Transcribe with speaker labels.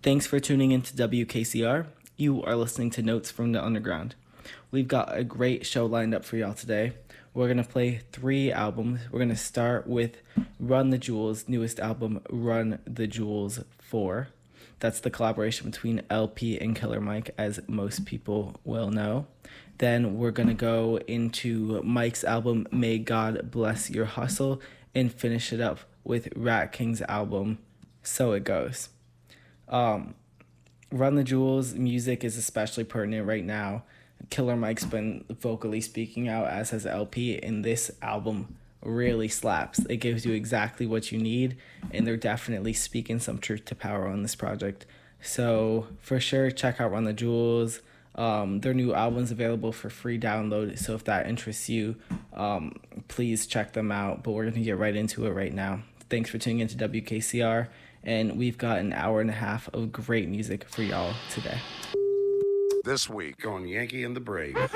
Speaker 1: Thanks for tuning into WKCR. You are listening to Notes from the Underground. We've got a great show lined up for y'all today. We're going to play 3 albums. We're going to start with Run the Jewels' newest album, Run the Jewels 4. That's the collaboration between LP and Killer Mike, as most people will know. Then we're going to go into Mike's album, May God Bless Your Hustle, and finish it up with Rat King's album, So It Goes. Run the Jewels music is especially pertinent right now. Killer Mike's been vocally speaking out, as has LP, and this album really slaps. It gives you exactly what you need, and they're definitely speaking some truth to power on this project. So for sure, check out Run the Jewels. Their new album's available for free download, so if that interests you, please check them out. But we're going to get right into it right now. Thanks for tuning into WKCR, and we've got an hour and a half of great music for y'all today.
Speaker 2: This week on Yankee and the Brave.